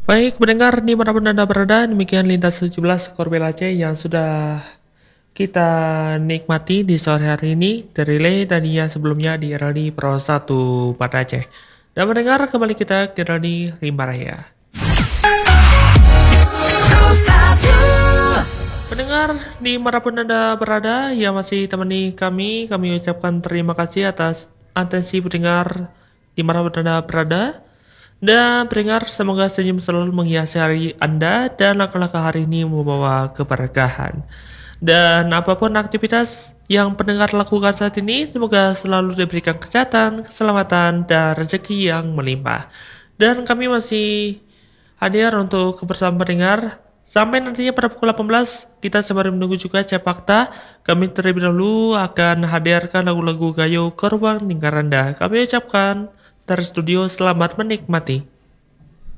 Baik, mendengar dimanapun Anda berada, demikian lintas 17 Korbel Aceh yang sudah kita nikmati di sore hari ini dari relay tadinya sebelumnya di Rally Pro 1 pada Aceh. Dan mendengar kembali kita ke Rally Rimba Raya. Pendengar dimanapun Anda berada yang masih temani kami ucapkan terima kasih atas atensi pendengar dimanapun Anda berada. Dan pendengar, semoga senyum selalu menghiasi hari Anda dan langkah-langkah hari ini membawa keberkahan. Dan apapun aktivitas yang pendengar lakukan saat ini, semoga selalu diberikan kesehatan, keselamatan, dan rezeki yang melimpah. Dan kami masih hadir untuk kebersamaan pendengar. Sampai nantinya pada pukul 18, kita sembari menunggu juga Cek Fakta. Kami terlebih dahulu akan hadirkan lagu-lagu gayo ke ruang lingkar Anda. Kami ucapkan dari studio selamat menikmati.